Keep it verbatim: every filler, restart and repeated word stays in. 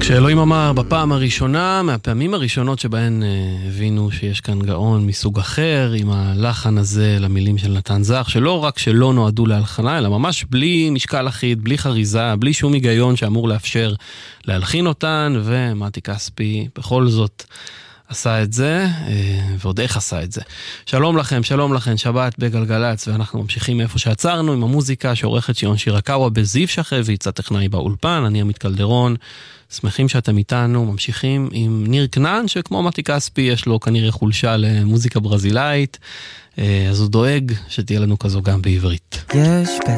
כשאלוהים אמר בפעם הראשונה, מהפעמים הראשונות שבהן הבינו שיש כאן גאון מסוג אחר, עם הלחן הזה למילים של נתן זך, שלא רק שלא נועדו להלחנה, אלא ממש בלי משקל אחיד, בלי חריזה, בלי שום היגיון שאמור לאפשר להלחין אותן, ומתי כספי בכל זאת עשה את זה, ועוד איך עשה את זה. שלום לכם, שלום לכם, שבת בגלגלץ, ואנחנו ממשיכים מאיפה שעצרנו, עם המוזיקה שעורכת שיון שירקאווה בזיו שחב, ויצא טכנאי באולפן, אני עמית קלדרון, שמחים שאתם איתנו, ממשיכים עם ניר כנען, שכמו מתי כספי יש לו כנראה חולשה למוזיקה ברזילאית, אז הוא דואג שתהיה לנו כזו גם בעברית. יש